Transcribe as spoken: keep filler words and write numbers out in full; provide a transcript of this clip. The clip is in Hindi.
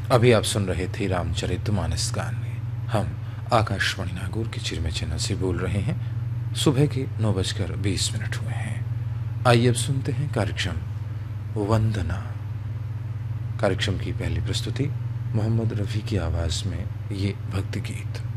अभी आप सुन रहे थे रामचरितमानस गान में। हम आकाशवाणी नागौर के चिरमे चैनल से बोल रहे हैं। सुबह के नौ बजकर बीस मिनट हुए हैं। आइए अब सुनते हैं कार्यक्रम वंदना। कार्यक्रम की पहली प्रस्तुति मोहम्मद रफ़ी की आवाज़ में ये भक्ति गीत।